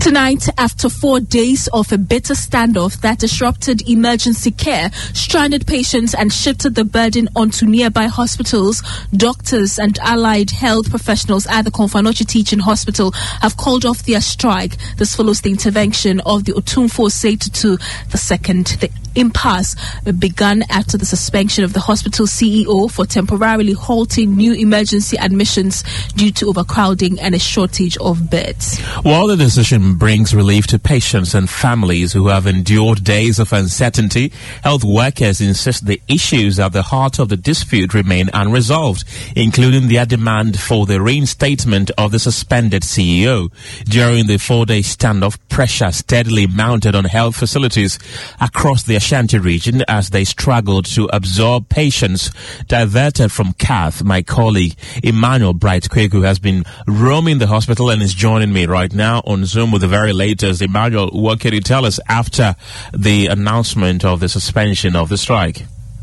Tonight, after 4 days of a bitter standoff that disrupted emergency care, stranded patients and shifted the burden onto nearby hospitals, doctors and allied health professionals at the Komfo Teaching Hospital have called off their strike. This follows the intervention of the Otumfuo Osei Tutu II. The impasse began after the suspension of the hospital CEO for temporarily halting new emergency admissions due to overcrowding and a shortage of beds. While the decision brings relief to patients and families who have endured days of uncertainty, health workers insist the issues at the heart of the dispute remain unresolved, including their demand for the reinstatement of the suspended CEO. During the 4-day standoff, pressure steadily mounted on health facilities across the Ashanti region as they struggled to absorb patients diverted from Kath. My colleague Emmanuel Bright Kweku has been roaming the hospital and is joining me right now on Zoom with the very latest. Emmanuel, what can you tell us after the announcement of the suspension of the strike?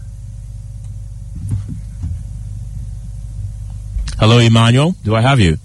Hello, Emmanuel. Do I have you?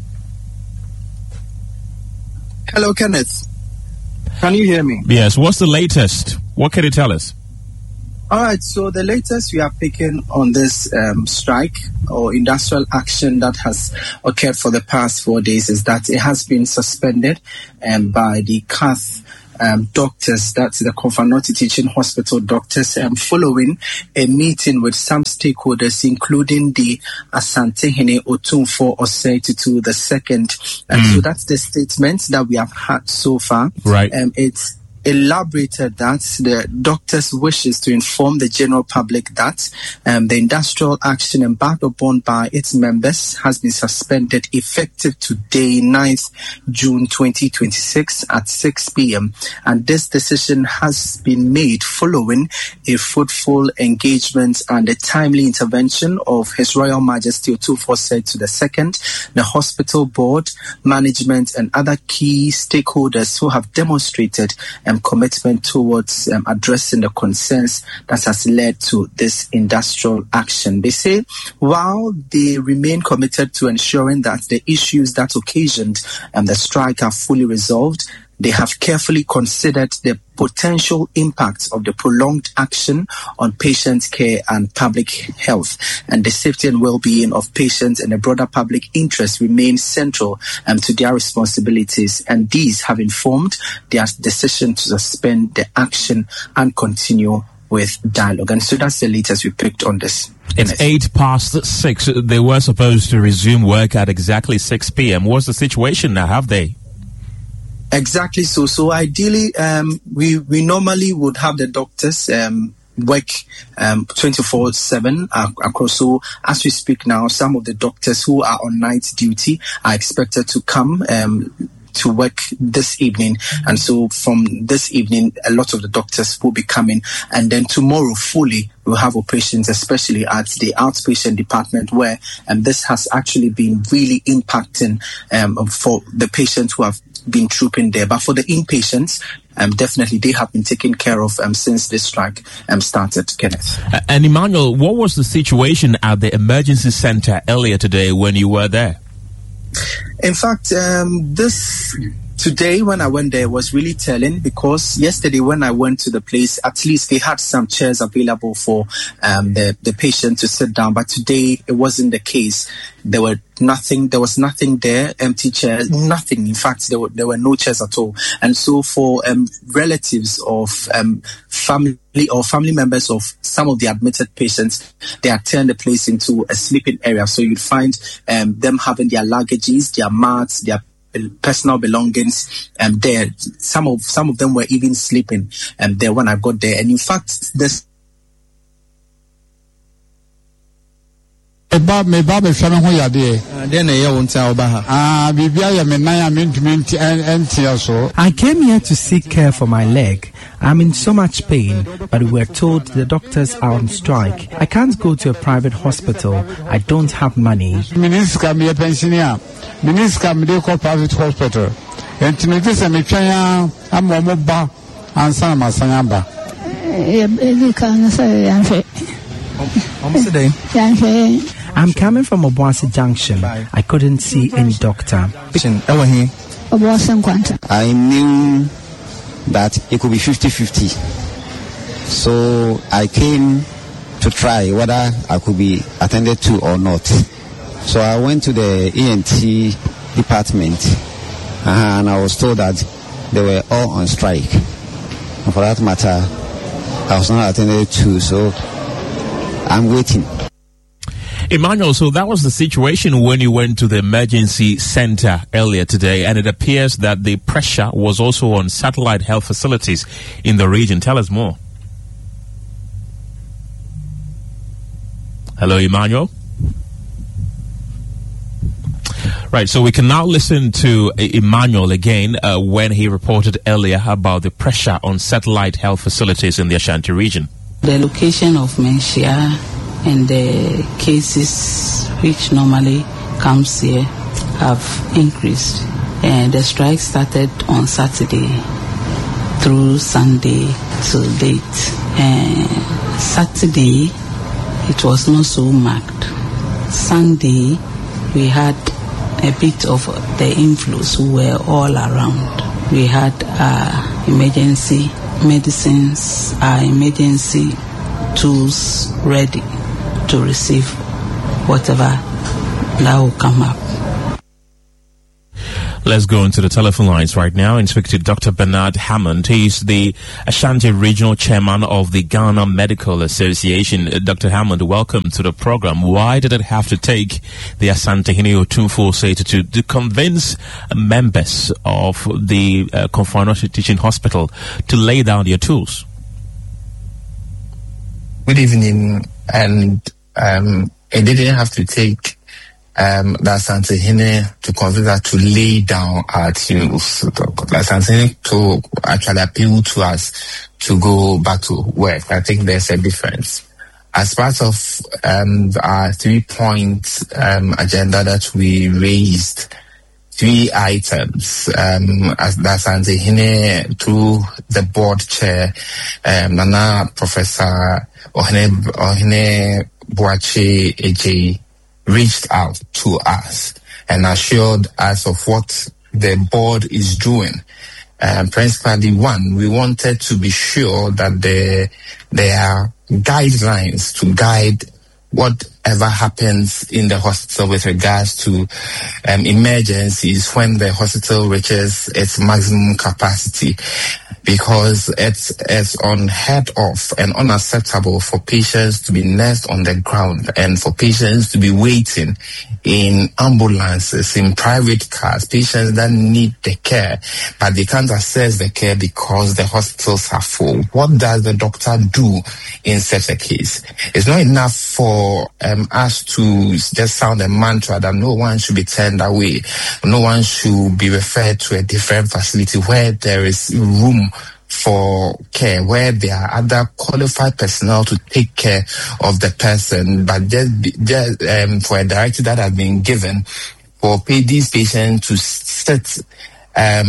Hello, Kenneth. Can you hear me? Yes. What's the latest? What can you tell us? All right. So the latest we are picking on this strike or industrial action that has occurred for the past 4 days is that it has been suspended by the Kath doctors, that's the Komfo Teaching Hospital doctors, following a meeting with some stakeholders, including the Asantehene Otumfuo Osei Tutu II. So that's the statement that we have had so far. Right. It's elaborated that the doctors wishes to inform the general public that the industrial action embarked upon by its members has been suspended effective today, 9th June 2026 at 6 p.m. And this decision has been made following a fruitful engagement and a timely intervention of His Royal Majesty Otumfuo Osei II, the hospital board, management and other key stakeholders who have demonstrated commitment towards addressing the concerns that has led to this industrial action. They say while they remain committed to ensuring that the issues that occasioned the strike are fully resolved, they have carefully considered the potential impact of the prolonged action on patient care and public health, and the safety and well-being of patients and the broader public interest remain central to their responsibilities, and these have informed their decision to suspend the action and continue with dialogue. And so that's the latest we picked on this. It's 6:08. They were supposed to resume work at exactly 6 p.m. What's the situation now? Have they? Exactly so. So ideally, we normally would have the doctors work 24/7 across. So as we speak now, some of the doctors who are on night duty are expected to come to work this evening, and so from this evening a lot of the doctors will be coming, and then tomorrow fully we'll have operations, especially at the outpatient department, where this has actually been really impacting for the patients who have been trooping there. But for the inpatients, definitely they have been taken care of since this strike started, Kenneth. And Emmanuel, what was the situation at the emergency center earlier today when you were there? In fact, today when I went there was really telling, because yesterday when I went to the place, at least they had some chairs available for the patient to sit down, but today it wasn't the case. There was nothing there, empty chairs, nothing. In fact, there were no chairs at all. And so for relatives of family or family members of some of the admitted patients, they have turned the place into a sleeping area. So you'd find them having their luggages, their mats, their personal belongings there. Some of them were even sleeping there when I got there. And in fact, this I came here to seek care for my leg. I'm in so much pain, but we were told the doctors are on strike. I can't go to a private hospital. I don't have money. Private hospital. I'm coming from Obuasi Junction. I couldn't see any doctor. I knew that it could be 50-50. So I came to try whether I could be attended to or not. So I went to the ENT department and I was told that they were all on strike. And for that matter, I was not attended to, so I'm waiting. Emmanuel, so that was the situation when you went to the emergency center earlier today, and it appears that the pressure was also on satellite health facilities in the region. Tell us more. Hello, Emmanuel. Right, so we can now listen to Emmanuel again when he reported earlier about the pressure on satellite health facilities in the Ashanti region. The location of Menchia and the cases which normally comes here have increased. And the strike started on Saturday through Sunday till date. And Saturday, it was not so marked. Sunday, we had a bit of the inflows who were all around. We had emergency medicines, emergency tools ready to receive whatever that will come up. Let's go into the telephone lines right now and speak to Dr. Bernard Hammond. He's the Ashanti Regional Chairman of the Ghana Medical Association. Dr. Hammond, welcome to the program. Why did it have to take the Asantehene Otumfuo Osei to convince members of the Konfo Teaching Hospital to lay down their tools? Good evening, and it didn't have to take the Asantehene to convince us to lay down our tools. The Asantehene to actually appeal to us to go back to work. I think there's a difference. As part of our 3-point agenda that we raised, 3 items, as the Asantehene through the board chair, Nana Professor Ohene Boache Eje reached out to us and assured us of what the board is doing. Principally, one, we wanted to be sure that there are guidelines to guide whatever happens in the hospital with regards to emergencies when the hospital reaches its maximum capacity, because it's unheard of and unacceptable for patients to be nursed on the ground and for patients to be waiting in ambulances, in private cars, patients that need the care, but they can't access the care because the hospitals are full. What does the doctor do in such a case? It's not enough for us to just sound a mantra that no one should be turned away, no one should be referred to a different facility where there is room for care, where there are other qualified personnel to take care of the person, but just for a directive that has been given for these patients to sit at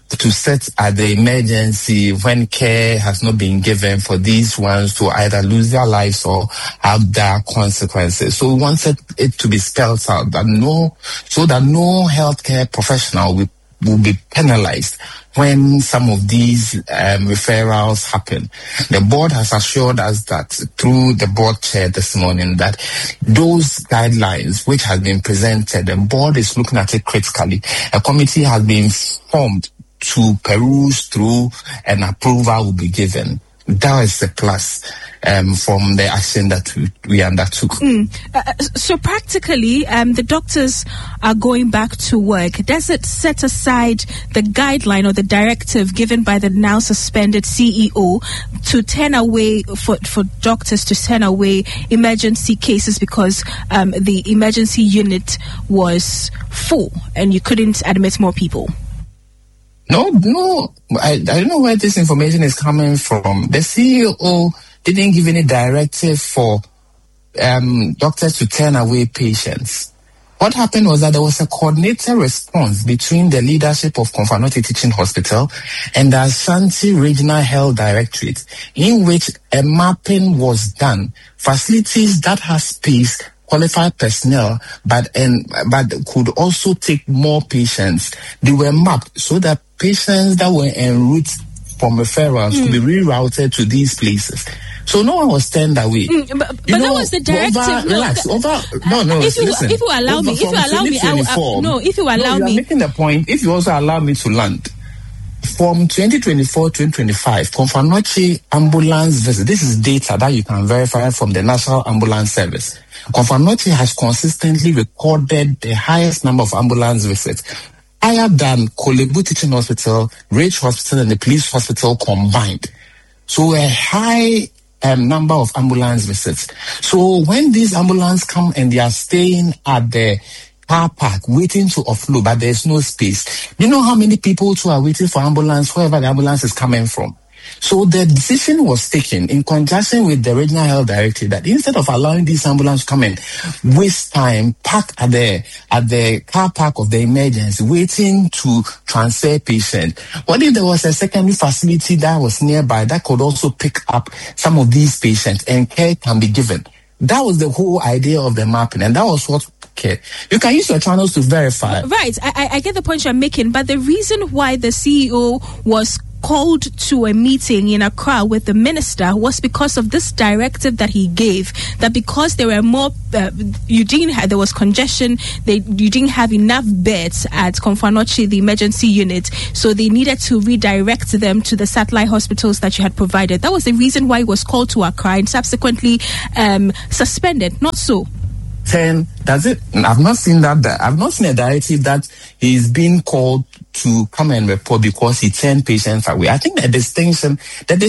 the emergency when care has not been given, for these ones to either lose their lives or have their consequences. So we wanted it to be spelled out that no healthcare professional will be penalized when some of these referrals happen. The board has assured us that through the board chair this morning that those guidelines which has been presented, the board is looking at it critically. A committee has been formed to peruse through and approval will be given. That is the plus from the action that we undertook. So practically, the doctors are going back to work. Does it set aside the guideline or the directive given by the now suspended CEO to turn away, for doctors to turn away emergency cases because the emergency unit was full and you couldn't admit more people? No, I don't know where this information is coming from. The CEO didn't give any directive for doctors to turn away patients. What happened was that there was a coordinated response between the leadership of Konfo Teaching Hospital and the Ashanti Regional Health Directorate, in which a mapping was done. Facilities that have space qualified personnel, but could also take more patients. They were mapped so that patients that were en route from referrals could be rerouted to these places. So no one was turned away. But that was the directive. If you allow me, making the point. If you also allow me to land. From 2024-2025, Komfo-Anokye ambulance visit. This is data that you can verify from the National Ambulance Service. Komfo-Anokye has consistently recorded the highest number of ambulance visits, higher than Kolebu Teaching Hospital, Rage Hospital, and the police hospital combined. So a high number of ambulance visits. So when these ambulances come and they are staying at the car park waiting to offload, but there's no space. You know how many people who are waiting for ambulance, wherever the ambulance is coming from? So the decision was taken in conjunction with the regional health director that instead of allowing these ambulances to come and waste time, park at the car park of the emergency, waiting to transfer patients. What if there was a secondary facility that was nearby that could also pick up some of these patients and care can be given? That was the whole idea of the mapping, and that was what. Okay. You can use your channels to verify. Right. I get the point you're making, but the reason why the CEO was called to a meeting in Accra with the minister was because of this directive that he gave, that because there were more, there was congestion, you didn't have enough beds at Komfo-Anokye, the emergency unit, so they needed to redirect them to the satellite hospitals that you had provided. That was the reason why he was called to Accra and subsequently suspended. Not so. Does it? I've not seen that. I've not seen a directive that he's been called to come and report because he turned patients away. I think the distinction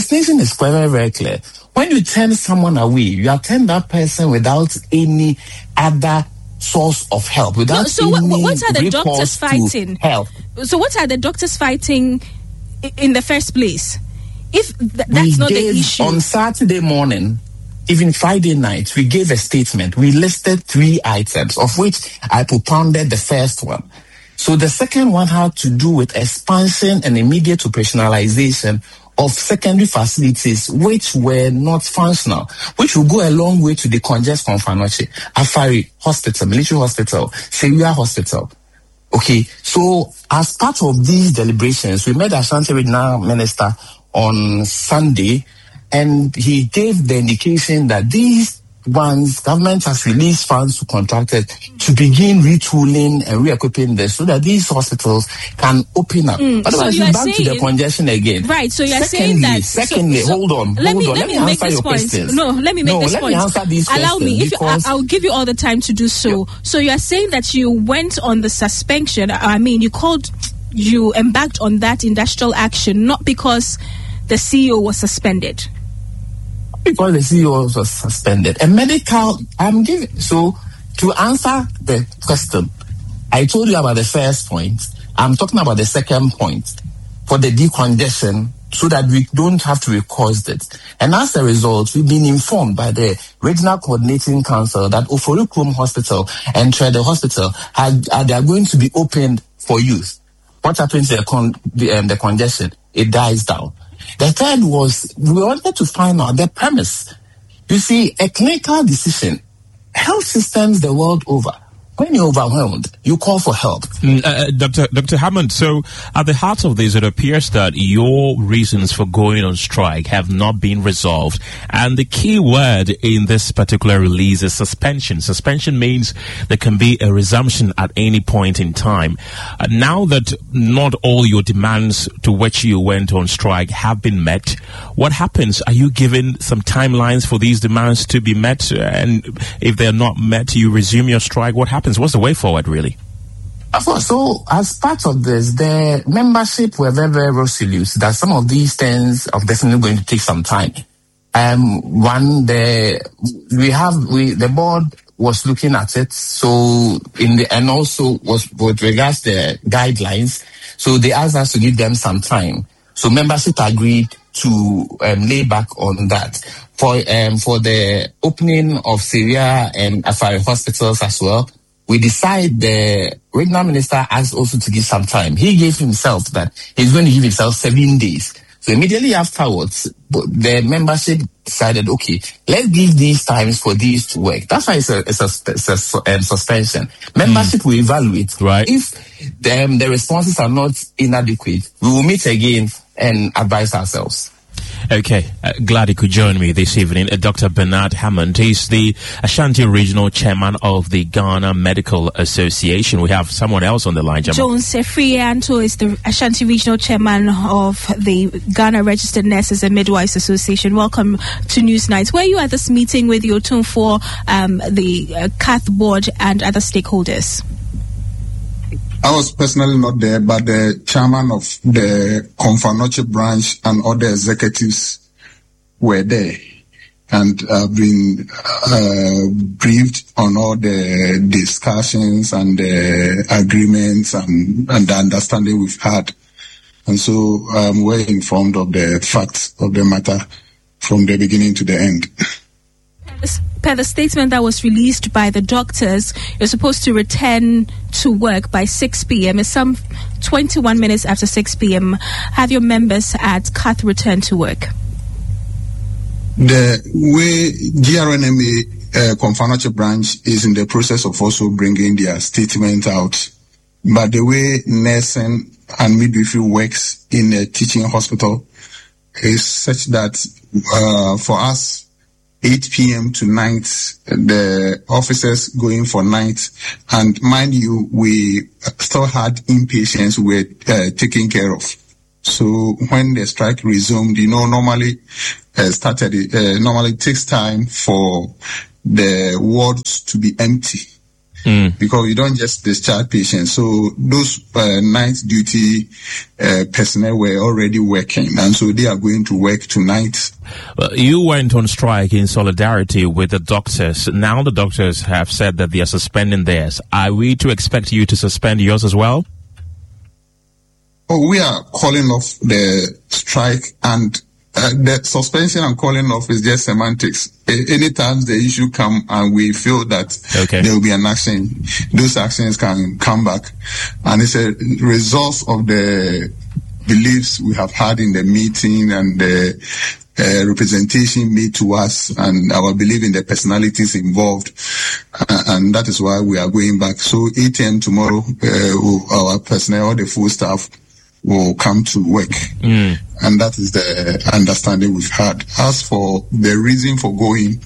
is very, very clear. When you turn someone away, you have turned that person without any other source of help. What are the doctors fighting? Help. So what are the doctors fighting in the first place? If that's not the issue. On Saturday morning, even Friday night, we gave a statement. We listed 3 items, of which I propounded the first one. So the second one had to do with expansion and immediate operationalization of secondary facilities which were not functional, which will go a long way to decongest Komfo-Anokye, Afari Hospital, Military Hospital, Seria Hospital. Okay, so as part of these deliberations, we met Ashanti Regional Minister on Sunday, and he gave the indication that these ones, government has released funds to contractors to begin retooling and re-equipping this so that these hospitals can open up. Otherwise, so you're back to the congestion again. Right, so you're saying that... Secondly, hold on. Let me answer your questions. Let me make this point. Answer these Allow questions. I'll give you all the time to do so. Yeah. So you're saying that you went on the suspension. You embarked on that industrial action, not because the CEO was suspended. Because the CEO was suspended. So to answer the question, I told you about the first point. I'm talking about the second point for the decongestion so that we don't have to recourse it. And as a result, we've been informed by the Regional Coordinating Council that Oforikrom Hospital and Trede Hospital they are going to be opened for use. What happens to the congestion? It dies down. The third was we wanted to find out the premise. You see, a clinical decision, health systems the world over, when you're overwhelmed, you call for help. Dr. Hammond, so at the heart of this, it appears that your reasons for going on strike have not been resolved. And the key word in this particular release is suspension. Suspension means there can be a resumption at any point in time. Now that not all your demands to which you went on strike have been met, what happens? Are you given some timelines for these demands to be met? And if they're not met, you resume your strike. What happens? What's the way forward, really? So, as part of this, the membership were very, very resolute that some of these things are definitely going to take some time. The board was looking at it. So, and also was with regards to the guidelines. So they asked us to give them some time. So membership agreed to lay back on that for the opening of Seria and Afari hospitals as well. We decide the regional minister asked also to give some time. He gave himself that he's going to give himself 7 days. So immediately afterwards, the membership decided, okay, let's give these times for these to work. That's why it's a suspension. Membership will evaluate. Right. If the responses are not inadequate, we will meet again and advise ourselves. Okay, glad you could join me this evening. Dr. Bernard Hammond. He's the Ashanti Regional Chairman of the Ghana Medical Association. We have someone else on the line, Jamal. Jones Afriyanto is the Ashanti Regional Chairman of the Ghana Registered Nurses and Midwives Association. Welcome to Newsnight. Were you at this meeting with your team for the CATH board and other stakeholders? I was personally not there, but the chairman of the Komfo branch and other executives were there. And I've been briefed on all the discussions and the agreements and the understanding we've had. And so I'm well informed of the facts of the matter from the beginning to the end. Per the statement that was released by the doctors, you're supposed to return to work by 6 p.m. It's some 21 minutes after 6 p.m. Have your members at CATH returned to work? The way GRNMA Komfo branch is in the process of also bringing their statement out, but the way nursing and midwifery works in a teaching hospital is such that for us, 8 p.m. to night, the officers going for night. And mind you, we still had inpatients we were taking care of. So when the strike resumed, normally normally it takes time for the wards to be empty. Because you don't just discharge patients. So those night duty personnel were already working, and so they are going to work tonight. Well, you went on strike in solidarity with the doctors. Now the doctors have said that they are suspending theirs. Are we to expect you to suspend yours as well? Oh, we are calling off the strike, and the suspension and calling off is just semantics. Anytime the issue come and we feel that there will be an action, those actions can come back. And it's a result of the beliefs we have had in the meeting and the representation made to us and our belief in the personalities involved. And that is why we are going back. So 8 a.m. tomorrow, our personnel, all the full staff, will come to work. And that is the understanding we've had. As for the reason for going,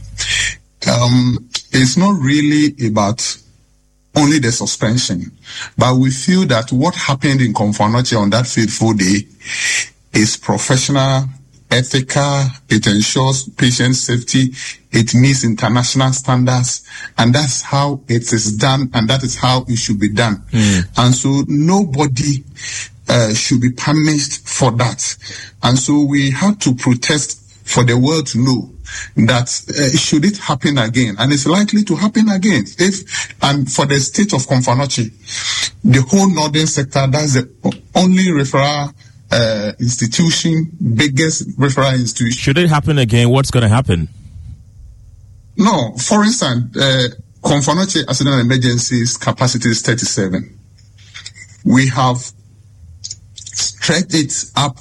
it's not really about only the suspension, but we feel that what happened in Komfo on that fateful day is professional, ethical, it ensures patient safety, it meets international standards, and that's how it is done, and that is how it should be done. And so nobody should be punished for that. And so we had to protest for the world to know that should it happen again, and it's likely to happen again, and for the state of Komfo the whole northern sector, that's the only referral institution, biggest referral institution. Should it happen again, what's going to happen? No, for instance, Komfo Accident and Emergencies capacity is 37. We have stretched it up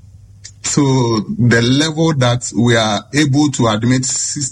to the level that we are able to admit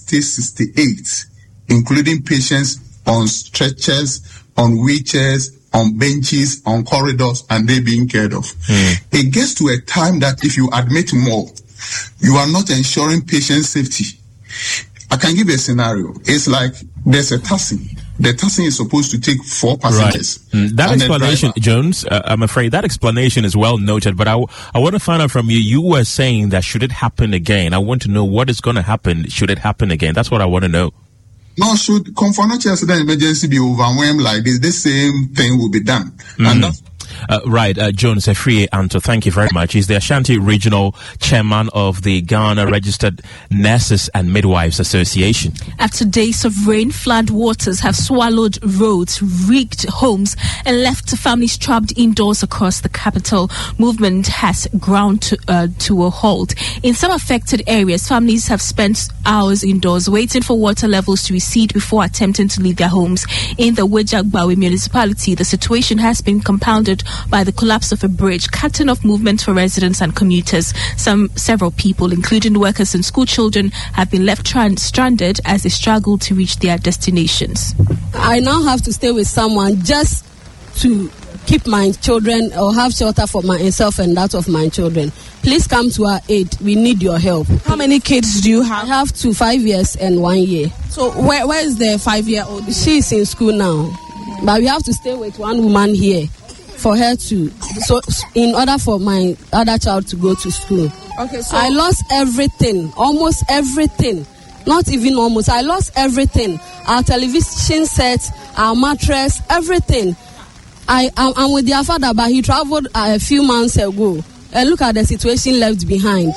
68, including patients on stretchers, on wheelchairs, on benches, on corridors, and they being cared of. It gets to a time that if you admit more, you are not ensuring patient safety. I can give you a scenario. It's like there's a taxi. The taxi is supposed to take 4 passengers. Right. That explanation, Jones, I'm afraid that explanation is well noted, but I want to find out from you. You were saying that should it happen again, I want to know what is going to happen should it happen again. That's what I want to know. No, should Komfo Accident Emergency be overwhelmed like this, the same thing will be done. And that's Right, Jones Afriyanto, thank you very much. He's the Ashanti Regional Chairman of the Ghana Registered Nurses and Midwives Association. After days of rain, flood waters have swallowed roads, wrecked homes, and left families trapped indoors across the capital. Movement has ground to a halt. In some affected areas, families have spent hours indoors waiting for water levels to recede before attempting to leave their homes. In the Wejagbawe municipality, the situation has been compounded affected by the collapse of a bridge, cutting off movement for residents and commuters. Several people, including workers and school children, have been left stranded as they struggle to reach their destinations. I now have to stay with someone just to keep my children or have shelter for myself and that of my children. Please come to our aid. We need your help. How many kids do you have? I have 2, 5 years and 1 year. So where is the 5-year-old? She is in school now, but we have to stay with one woman here for her to, so in order for my other child to go to school. Okay, so I lost everything, almost everything. Not even almost. I lost everything. Our television set, our mattress, everything. I'm with their father, but he traveled a few months ago. And look at the situation left behind.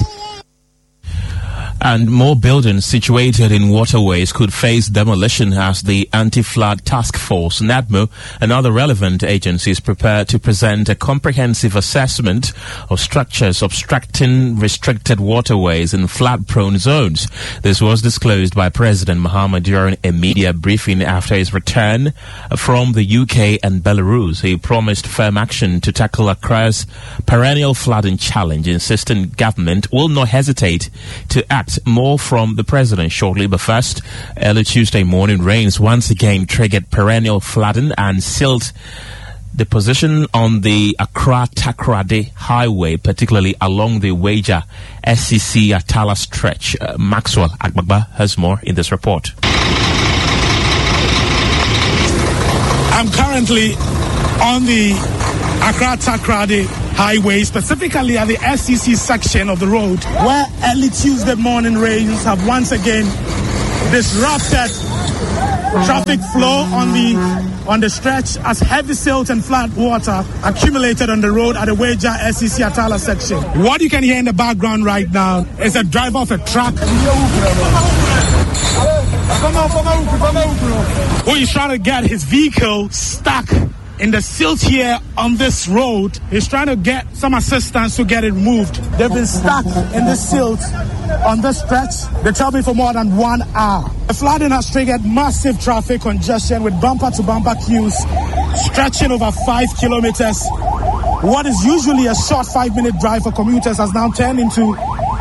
And more buildings situated in waterways could face demolition as the Anti-Flood Task Force, NADMO, and other relevant agencies prepare to present a comprehensive assessment of structures obstructing restricted waterways in flood-prone zones. This was disclosed by President Mahama during a media briefing after his return from the UK and Belarus. He promised firm action to tackle Accra's perennial flooding challenge, insisting government will not hesitate to act. More from the president shortly, but first, early Tuesday morning rains once again triggered perennial flooding and sealed the position on the Accra-Takoradi highway, particularly along the Weija SCC Atala stretch. Maxwell Agbagba has more in this report. I'm currently on the Accra-Takoradi highway, specifically at the SCC section of the road, where early Tuesday morning rains have once again disrupted traffic flow on the stretch as heavy silt and flood water accumulated on the road at the Weija SCC Atala section. What you can hear in the background right now is a driver of a truck who is trying to get his vehicle stuck in the silt here on this road. He's trying to get some assistance to get it moved. They've been stuck in the silt on this stretch, they tell me, for more than 1 hour. The flooding has triggered massive traffic congestion with bumper-to-bumper queues stretching over 5 kilometers. What is usually a short 5-minute drive for commuters has now turned into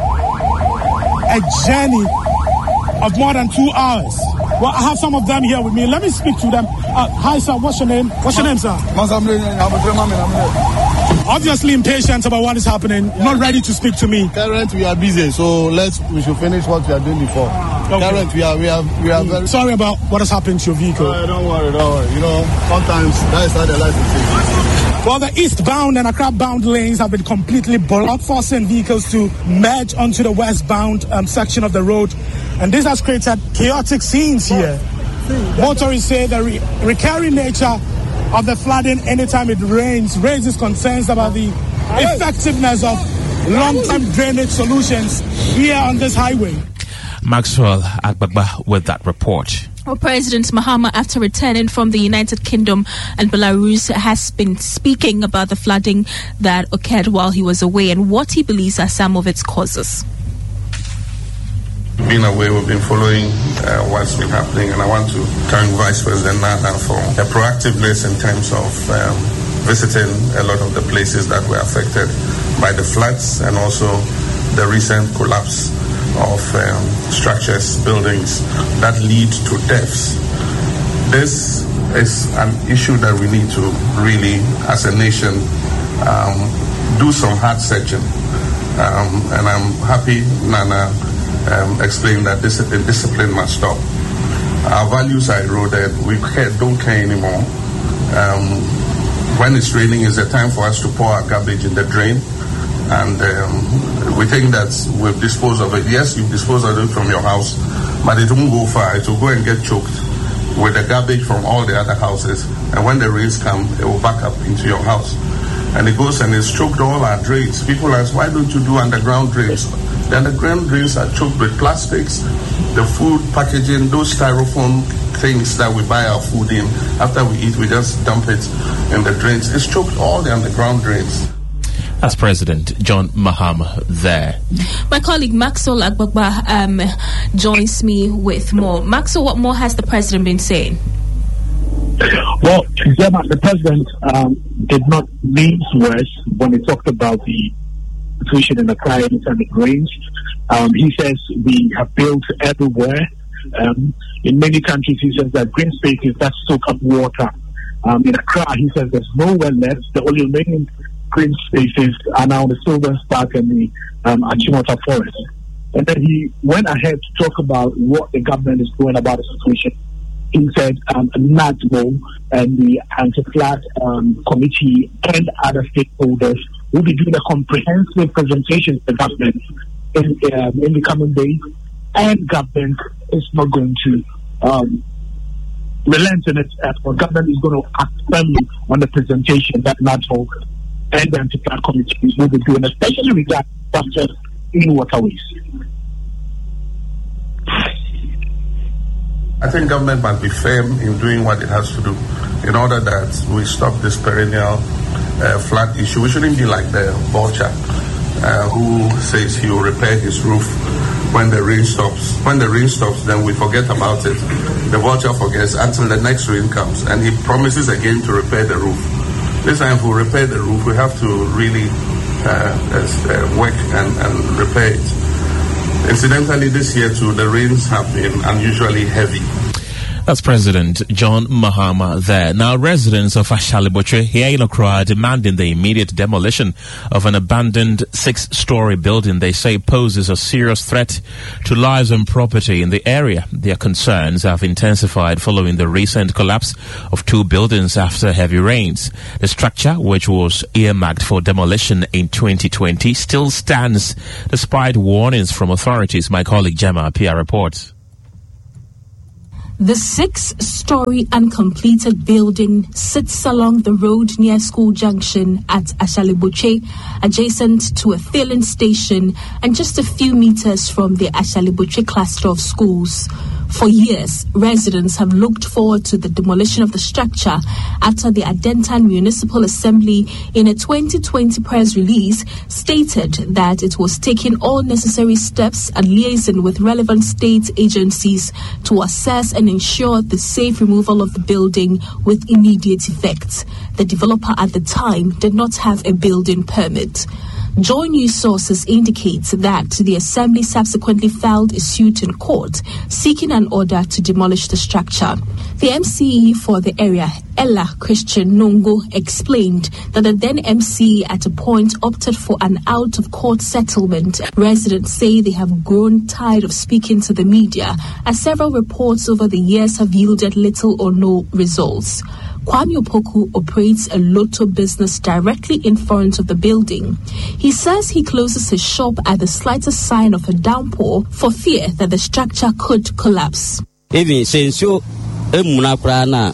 a journey of more than 2 hours. Well, I have some of them here with me. Let me speak to them. Hi, sir. What's your name? What's your name, sir? Obviously impatient about what is happening. Not ready to speak to me. Current, we are busy, so we should finish what we are doing before. Okay. Current, we are very sorry about what has happened to your vehicle. Don't worry. You know, sometimes that is how the life is. Well, the eastbound and Accra-bound lanes have been completely blocked, forcing vehicles to merge onto the westbound section of the road. And this has created chaotic scenes here. Motorists say the recurring nature of the flooding anytime it rains raises concerns about the effectiveness of long-term drainage solutions here on this highway. Maxwell Agbagba with that report. Well, President Mahama, after returning from the United Kingdom and Belarus, has been speaking about the flooding that occurred while he was away and what he believes are some of its causes. Being away, we've been following what's been happening, and I want to thank Vice President Nana for her proactiveness in terms of visiting a lot of the places that were affected by the floods and also the recent collapse of structures, buildings that lead to deaths. This is an issue that we need to really, as a nation, do some hard searching. And I'm happy Nana explained that discipline must stop. Our values are eroded. We don't care anymore. When it's raining, it's a time for us to pour our garbage in the drain. And we think that we've disposed of it. Yes, you've disposed of it from your house, but it won't go far. It will go and get choked with the garbage from all the other houses. And when the rains come, it will back up into your house. And it goes and it's choked all our drains. People ask, why don't you do underground drains? The underground drains are choked with plastics, the food packaging, those styrofoam things that we buy our food in. After we eat, we just dump it in the drains. It's choked all the underground drains. That's President John Mahama there. My colleague Maxwell Agbagba joins me with more. Maxwell, what more has the president been saying? Well, the president did not mince words when he talked about the situation in Accra anytime it rains. He says we have built everywhere. In many countries, he says that green spaces that soak up water. In Accra, he says there's nowhere left. The only remaining green spaces are now the Silver Spark and the Achimota Forest. And then he went ahead to talk about what the government is doing about the situation. He said NADMO and the Anti-Flood Committee and other stakeholders will be doing a comprehensive presentation to the government in the coming days, and government is not going to relent in its effort. Government is going to act firmly on the presentation that NADMO and the Anti-Flood Committee will be doing, especially regarding structures in waterways. I think government must be firm in doing what it has to do in order that we stop this perennial flood issue. We shouldn't be like the vulture who says he will repair his roof when the rain stops. When the rain stops, then we forget about it. The vulture forgets until the next rain comes, and he promises again to repair the roof. This time, if we repair the roof, we have to really work and repair it. Incidentally, this year too, the rains have been unusually heavy. That's President John Mahama there. Now, residents of Ashaliboche here in Accra are demanding the immediate demolition of an abandoned 6-story building they say poses a serious threat to lives and property in the area. Their concerns have intensified following the recent collapse of 2 buildings after heavy rains. The structure, which was earmarked for demolition in 2020, still stands despite warnings from authorities. My colleague Gemma Apia reports. The 6-story uncompleted building sits along the road near School Junction at Ashaliboche, adjacent to a filling station and just a few meters from the Ashaliboche cluster of schools. For years, residents have looked forward to the demolition of the structure after the Adentan Municipal Assembly, in a 2020 press release, stated that it was taking all necessary steps and liaising with relevant state agencies to assess and ensure the safe removal of the building with immediate effect. The developer at the time did not have a building permit. Joy News sources indicate that the Assembly subsequently filed a suit in court seeking an order to demolish the structure. The MCE for the area, Ella Christian Nongo, explained that the then MCE at a point opted for an out-of-court settlement. Residents say they have grown tired of speaking to the media, as several reports over the years have yielded little or no results. Kwame Opoku operates a lotto business directly in front of the building. He says he closes his shop at the slightest sign of a downpour for fear that the structure could collapse. Even since you because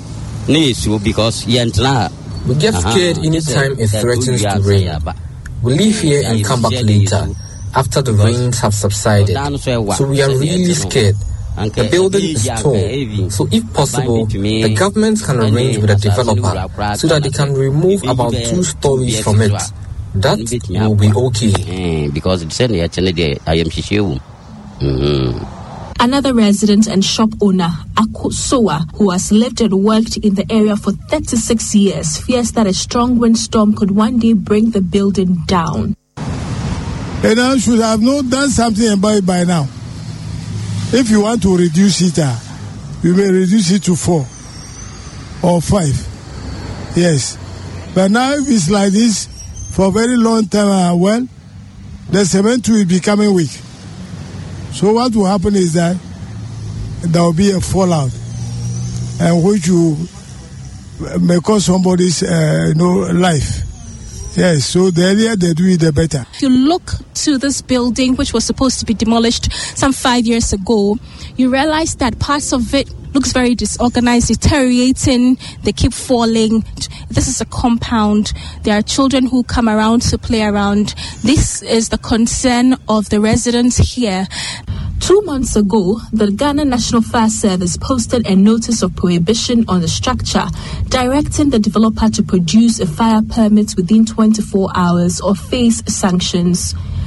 we get scared anytime it threatens to rain. We leave here and come back later after the rains have subsided. So we are really scared. The building is tall, so if possible, the government can arrange with a developer so that they can remove about 2 stories from it. That will be okay. Because it's Another resident and shop owner, Aku Soa, who has lived and worked in the area for 36 years, fears that a strong windstorm could one day bring the building down. And I should have not done something about it by now. If you want to reduce it, you may reduce it to 4 or 5. Yes. But now if it's like this for a very long time, well, the cement will be becoming weak. So what will happen is that there will be a fallout, and which may cause somebody's life. Yes, so the earlier they do it, the better. If you look to this building, which was supposed to be demolished some 5 years ago, you realize that parts of it looks very disorganized, deteriorating, they keep falling. This is a compound. There are children who come around to play around. This is the concern of the residents here. 2 months ago, the Ghana National Fire Service posted a notice of prohibition on the structure, directing the developer to produce a fire permit within 24 hours or face sanctions.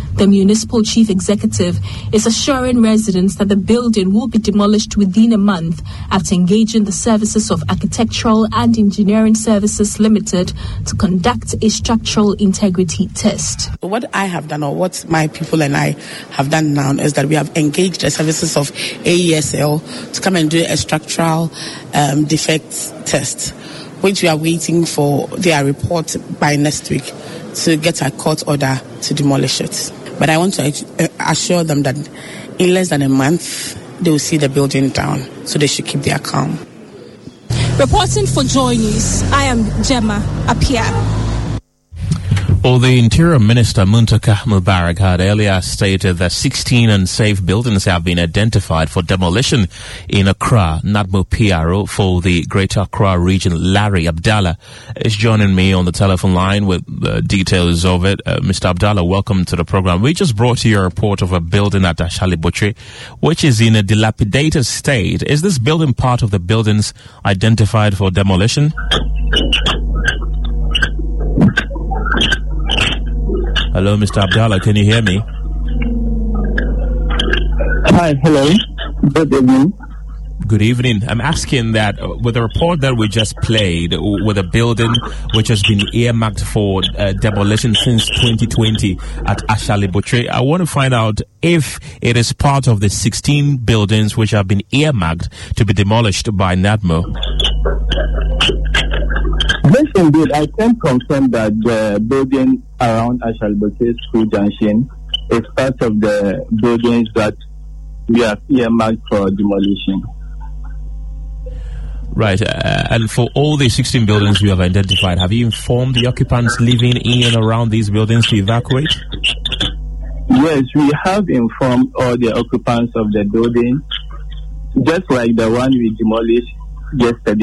The municipal chief executive is assuring residents that the building will be demolished within a month after engaging the services of Architectural and Engineering Services Limited to conduct a structural integrity test. What I have done, or what my people and I have done now, is that we have engaged the services of AESL to come and do a structural defects test, which we are waiting for their report by next week to get a court order to demolish it. But I want to assure them that in less than a month, they will see the building down, so they should keep their calm. Reporting for Joy News, I am Gemma Apia. Well, the Interior Minister Muntaka Mubarak had earlier stated that 16 unsafe buildings have been identified for demolition in Accra, NADMO PRO for the Greater Accra region. Larry Abdallah is joining me on the telephone line with details of it. Mr. Abdallah, welcome to the program. We just brought you a report of a building at Ashali-Botry, which is in a dilapidated state. Is this building part of the buildings identified for demolition? Hello, Mr. Abdallah, can you hear me? Hi, hello. Good evening. Good evening. I'm asking that with the report that we just played, with a building which has been earmarked for demolition since 2020 at Ashali-Botry, I want to find out if it is part of the 16 buildings which have been earmarked to be demolished by NADMO. Yes, indeed. I can confirm that the building around Ashali-Botry School Junction is part of the buildings that we have earmarked for demolition. Right. And for all the 16 buildings you have identified, have you informed the occupants living in and around these buildings to evacuate? Yes, we have informed all the occupants of the building, just like the one we demolished yesterday.